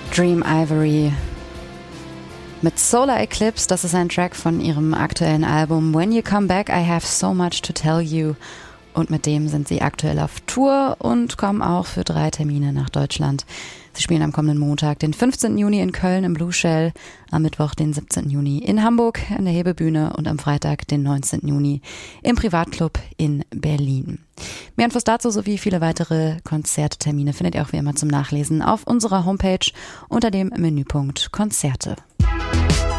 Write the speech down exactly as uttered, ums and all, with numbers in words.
Dream Ivory mit Solar Eclipse. Das ist ein Track von ihrem aktuellen Album When You Come Back, I Have So Much to Tell You. Und mit dem sind sie aktuell auf Tour und kommen auch für drei Termine nach Deutschland. Sie spielen am kommenden Montag, den fünfzehnten Juni in Köln im Blue Shell, am Mittwoch, den siebzehnten Juni in Hamburg in der Hebebühne und am Freitag, den neunzehnten Juni im Privatclub in Berlin. Mehr Infos dazu sowie viele weitere Konzerttermine findet ihr auch wie immer zum Nachlesen auf unserer Homepage unter dem Menüpunkt Konzerte.